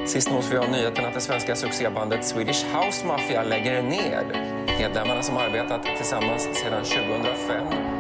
Sist nås vi av nyheten att det svenska succébandet Swedish House Mafia lägger ner. Medlemmarna som arbetat tillsammans sedan 2005